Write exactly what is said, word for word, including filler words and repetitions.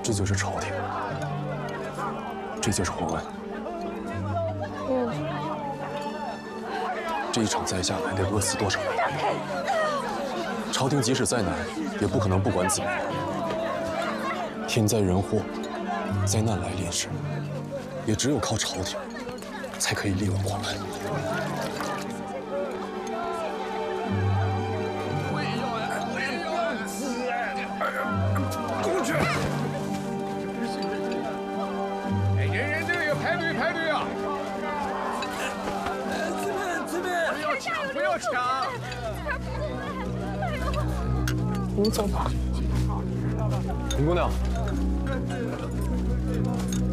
这就是朝廷，这就是皇恩。 嗯， 这一场灾下来得饿死多少人？朝廷即使再难，也不可能不管子民。天灾人祸，灾难来临时，也只有靠朝廷，才可以力挽狂澜。 过去！哎，人人都要排队排队啊！ 这边这边， 不要抢，不要抢！ 你们走吧。 林姑娘，